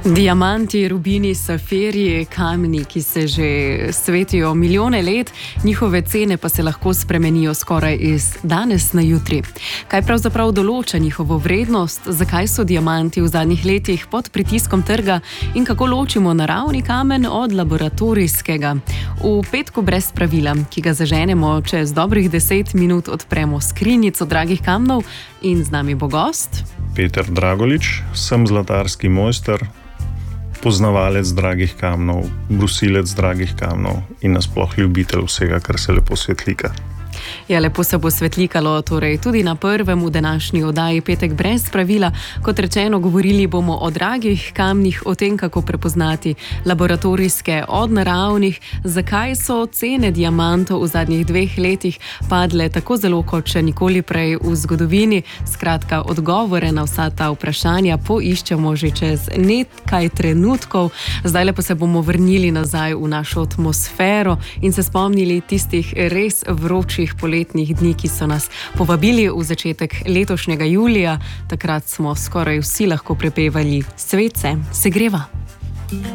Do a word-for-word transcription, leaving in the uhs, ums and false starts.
Diamanti, rubini, safirji, kamni, ki se že svetijo milijone let, njihove cene pa se lahko spremenijo skoraj iz danes na jutri. Kaj pravzaprav določa njihovo vrednost, zakaj so diamanti v zadnjih letih pod pritiskom trga in kako ločimo naravni kamen od laboratorijskega? V petku brez pravila, ki ga zaženemo čez dobrih deset minut, odpremo skrinjico dragih kamnov in z nami bo gost Peter Dragolič, sem zlatarski mojster, poznavalec dragih kamnov, brusilec dragih kamnov in nasploh ljubitelj vsega, kar se lepo svetlika. Ja, lepo se bo svetlikalo, torej tudi na prvem v današnji oddaji Petek brez pravila. Kot rečeno, govorili bomo o dragih kamnih, o tem, kako prepoznati laboratorijske od naravnih, zakaj so cene diamantov v zadnjih dveh letih padle tako zelo kot še nikoli prej v zgodovini. Skratka, odgovore na vsa ta vprašanja poiščemo že čez nekaj trenutkov. Zdaj lepo se bomo vrnili nazaj v našo atmosfero in se spomnili tistih res vročih poletnih dni, ki so nas povabili v začetek letošnjega julija. Takrat smo skoraj vsi lahko prepevali: Svet se segreva.